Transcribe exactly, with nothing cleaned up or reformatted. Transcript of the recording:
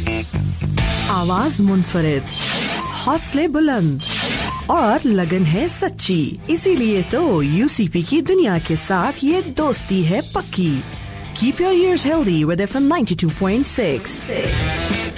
आवाज मुनफरिद, हौसले बुलंद और लगन है सच्ची, इसीलिए तो यूसीपी की दुनिया के साथ ये दोस्ती है पक्की। Keep your ears healthy with F M ninety-two point six.